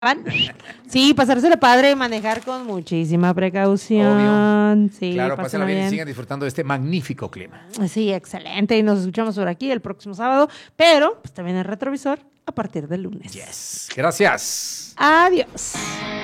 Sí, pasársela padre y manejar con muchísima precaución. Obvio. Sí, Claro, pásenla pásenla bien y bien. sigan disfrutando de este magnífico clima. Sí, excelente. Y nos escuchamos por aquí el próximo sábado, pero pues también el retrovisor a partir del lunes. Yes. Gracias. Adiós.